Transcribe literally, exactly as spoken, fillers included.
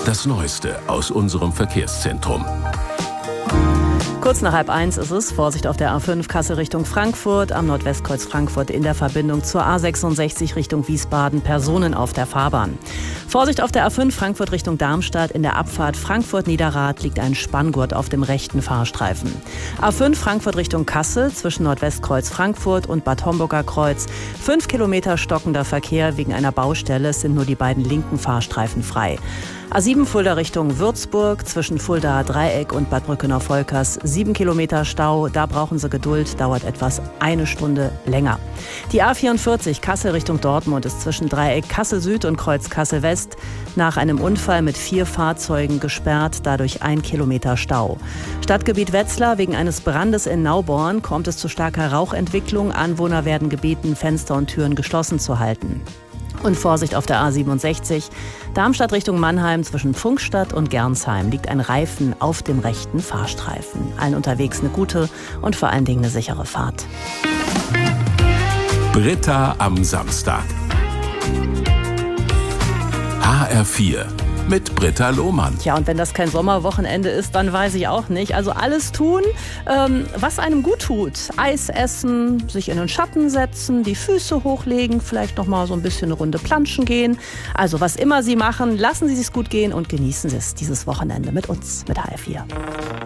Das Neueste aus unserem Verkehrszentrum. Kurz nach halb eins ist es. Vorsicht auf der A fünf Kassel Richtung Frankfurt, am Nordwestkreuz Frankfurt in der Verbindung zur A sechsundsechzig Richtung Wiesbaden, Personen auf der Fahrbahn. Vorsicht auf der A fünf Frankfurt Richtung Darmstadt, in der Abfahrt Frankfurt-Niederrad liegt ein Spanngurt auf dem rechten Fahrstreifen. A fünf Frankfurt Richtung Kassel zwischen Nordwestkreuz Frankfurt und Bad Homburger Kreuz. Fünf Kilometer stockender Verkehr wegen einer Baustelle, es sind nur die beiden linken Fahrstreifen frei. A sieben Fulda Richtung Würzburg zwischen Fuldaer Dreieck und Bad Brückenau-Volkers. Sieben Kilometer Stau, da brauchen Sie Geduld, dauert etwas eine Stunde länger. Die A vierundvierzig Kassel Richtung Dortmund ist zwischen Dreieck Kassel Süd und Kreuz Kassel West nach einem Unfall mit vier Fahrzeugen gesperrt, dadurch ein Kilometer Stau. Stadtgebiet Wetzlar, wegen eines Brandes in Nauborn kommt es zu starker Rauchentwicklung. Anwohner werden gebeten, Fenster und Türen geschlossen zu halten. Und Vorsicht auf der A siebenundsechzig. Darmstadt Richtung Mannheim zwischen Pfungstadt und Gernsheim liegt ein Reifen auf dem rechten Fahrstreifen. Allen unterwegs eine gute und vor allen Dingen eine sichere Fahrt. Britta am Samstag. H R vier mit Britta Lohmann. Tja, und wenn das kein Sommerwochenende ist, dann weiß ich auch nicht. Also alles tun, ähm, was einem gut tut. Eis essen, sich in den Schatten setzen, die Füße hochlegen, vielleicht noch mal so ein bisschen eine Runde planschen gehen. Also was immer Sie machen, lassen Sie es gut gehen und genießen Sie es dieses Wochenende mit uns, mit H R vier.